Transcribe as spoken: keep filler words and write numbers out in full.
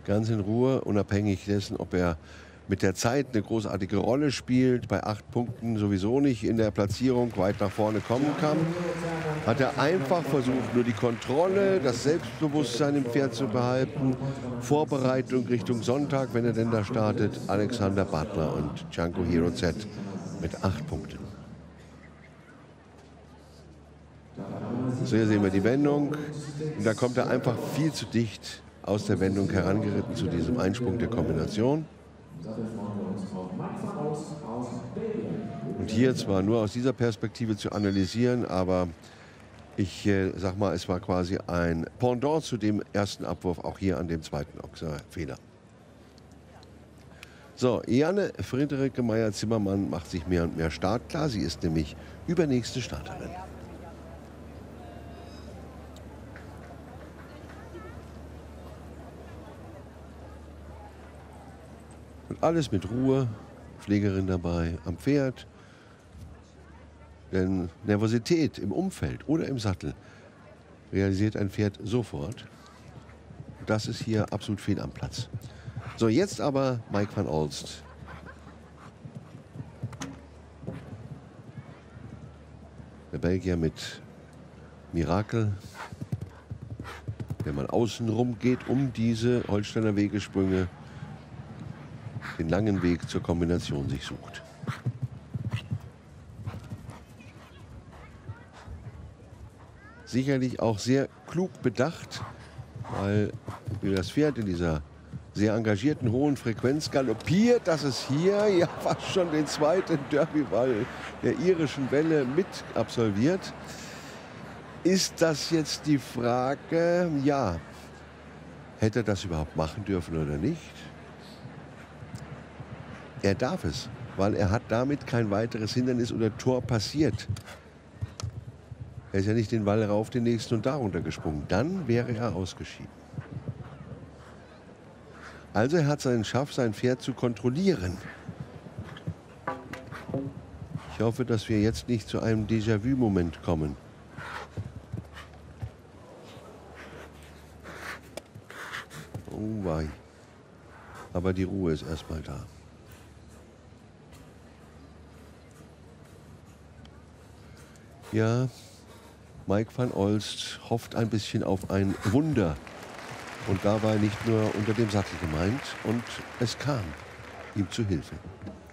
Ganz in Ruhe, unabhängig dessen, ob er mit der Zeit eine großartige Rolle spielt, bei acht Punkten sowieso nicht in der Platzierung weit nach vorne kommen kann, hat er einfach versucht, nur die Kontrolle, das Selbstbewusstsein im Pferd zu behalten. Vorbereitung Richtung Sonntag, wenn er denn da startet, Alexander Butler und Django Hero Z mit acht Punkten. So, hier sehen wir die Wendung. Und da kommt er einfach viel zu dicht aus der Wendung herangeritten zu diesem Einsprung der Kombination. Und hier zwar nur aus dieser Perspektive zu analysieren, aber ich äh, sag mal, es war quasi ein Pendant zu dem ersten Abwurf, auch hier an dem zweiten Ochser-Fehler. So, Janne Friederike Meyer-Zimmermann macht sich mehr und mehr startklar. Sie ist nämlich übernächste Starterin. Und alles mit Ruhe, Pflegerin dabei am Pferd. Denn Nervosität im Umfeld oder im Sattel realisiert ein Pferd sofort. Das ist hier absolut fehl am Platz. So, jetzt aber Mike van Olst. Der Belgier mit Mirakel, der mal außen rum geht, um diese Holsteiner Wegesprünge, den langen Weg zur Kombination sich sucht. Sicherlich auch sehr klug bedacht, weil das Pferd in dieser sehr engagierten hohen Frequenz galoppiert, dass es hier ja fast schon den zweiten Derbyball der irischen Welle mit absolviert. Ist das jetzt die Frage, ja, hätte er das überhaupt machen dürfen oder nicht? Er darf es, weil er hat damit kein weiteres Hindernis oder Tor passiert. Er ist ja nicht den Wall rauf, den nächsten und darunter gesprungen. Dann wäre er ausgeschieden. Also er hat seinen Schaff, sein Pferd zu kontrollieren. Ich hoffe, dass wir jetzt nicht zu einem Déjà-vu-Moment kommen. Oh wei. Aber die Ruhe ist erstmal da. Ja, Mike van Olst hofft ein bisschen auf ein Wunder. Und dabei nicht nur unter dem Sattel gemeint. Und es kam ihm zu Hilfe.